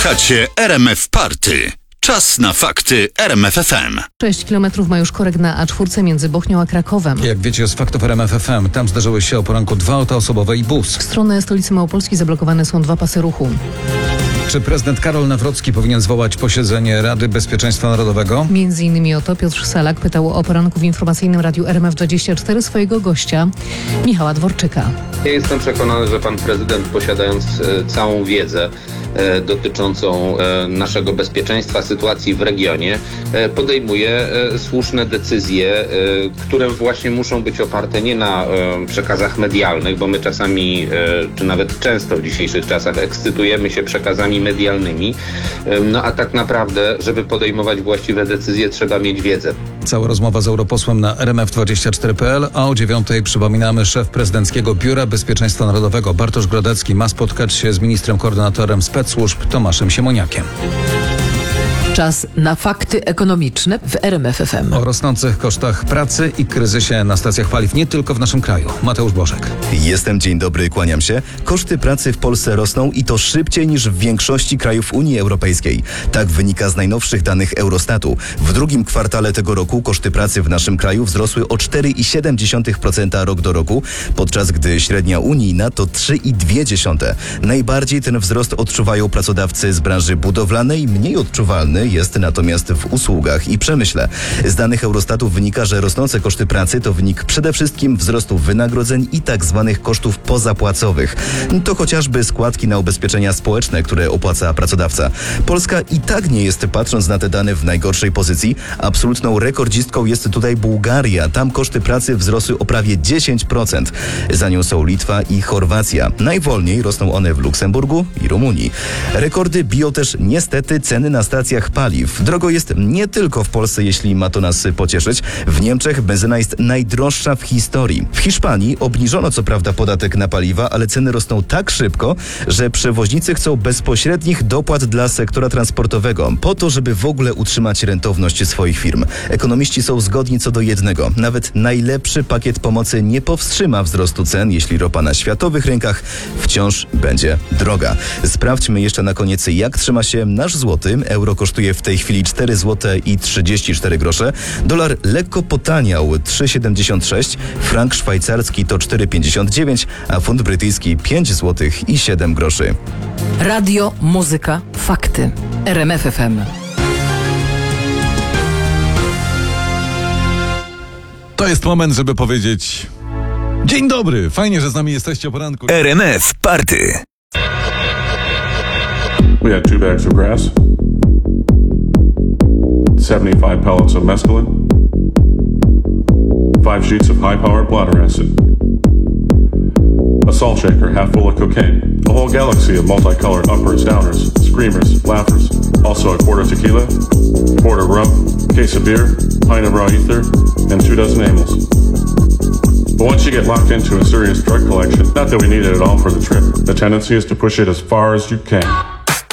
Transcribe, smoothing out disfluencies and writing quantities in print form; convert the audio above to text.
Słuchacie RMF Party. Czas na fakty RMF FM. 6 kilometrów ma już korek na A4 między Bochnią a Krakowem. Jak wiecie z faktów RMF FM, tam zdarzyły się o poranku 2 auta osobowe i bus. W stronę stolicy Małopolski zablokowane są 2 pasy ruchu. Czy prezydent Karol Nawrocki powinien zwołać posiedzenie Rady Bezpieczeństwa Narodowego? Między innymi o to Piotr Salak pytał o poranku w informacyjnym radiu RMF24 swojego gościa, Michała Dworczyka. Ja jestem przekonany, że pan prezydent, posiadając całą wiedzę dotyczącą naszego bezpieczeństwa, sytuacji w regionie, podejmuje słuszne decyzje, które właśnie muszą być oparte nie na przekazach medialnych, bo my czasami, czy nawet często w dzisiejszych czasach ekscytujemy się przekazami medialnymi, a tak naprawdę, żeby podejmować właściwe decyzje, trzeba mieć wiedzę. Cała rozmowa z europosłem na rmf24.pl, a o 9:00 przypominamy, szef prezydenckiego Biura Bezpieczeństwa Narodowego Bartosz Grodecki ma spotkać się z ministrem koordynatorem spецsłużb Tomaszem Siemoniakiem. Czas na fakty ekonomiczne w RMF FM. O rosnących kosztach pracy i kryzysie na stacjach paliw nie tylko w naszym kraju. Mateusz Bożek. Dzień dobry, kłaniam się. Koszty pracy w Polsce rosną i to szybciej niż w większości krajów Unii Europejskiej. Tak wynika z najnowszych danych Eurostatu. W drugim kwartale tego roku koszty pracy w naszym kraju wzrosły o 4,7% rok do roku, podczas gdy średnia unijna to 3,2%. Najbardziej ten wzrost odczuwają pracodawcy z branży budowlanej, mniej odczuwalny jest natomiast w usługach i przemyśle. Z danych Eurostatu wynika, że rosnące koszty pracy to wynik przede wszystkim wzrostu wynagrodzeń i tak zwanych kosztów pozapłacowych. To chociażby składki na ubezpieczenia społeczne, które opłaca pracodawca. Polska i tak nie jest, patrząc na te dane, w najgorszej pozycji. Absolutną rekordzistką jest tutaj Bułgaria. Tam koszty pracy wzrosły o prawie 10%. Za nią są Litwa i Chorwacja. Najwolniej rosną one w Luksemburgu i Rumunii. Rekordy biją też niestety ceny na stacjach paliw. Drogo jest nie tylko w Polsce, jeśli ma to nas pocieszyć. W Niemczech benzyna jest najdroższa w historii. W Hiszpanii obniżono co prawda podatek na paliwa, ale ceny rosną tak szybko, że przewoźnicy chcą bezpośrednich dopłat dla sektora transportowego, po to, żeby w ogóle utrzymać rentowność swoich firm. Ekonomiści są zgodni co do jednego. Nawet najlepszy pakiet pomocy nie powstrzyma wzrostu cen, jeśli ropa na światowych rynkach wciąż będzie droga. Sprawdźmy jeszcze na koniec, jak trzyma się nasz złoty. Euro kosztuje w tej chwili 4 zł i 34 grosze. Dolar lekko potaniał, 3,76. Frank szwajcarski to 4,59, a funt brytyjski 5 zł i 7 groszy. Radio, muzyka, fakty. RMF FM. To jest moment, żeby powiedzieć dzień dobry, fajnie, że z nami jesteście o poranku. RMF Party. We had 2 bags of grass, 75 pellets of mescaline, 5 sheets of high-powered bladder acid, a salt shaker half full of cocaine, a whole galaxy of multicolored uppers, downers, screamers, laughers, also a quart of tequila, quart of rum, case of beer, pint of raw ether, and 2 dozen amyls. But once you get locked into a serious drug collection, not that we need it at all for the trip, the tendency is to push it as far as you can.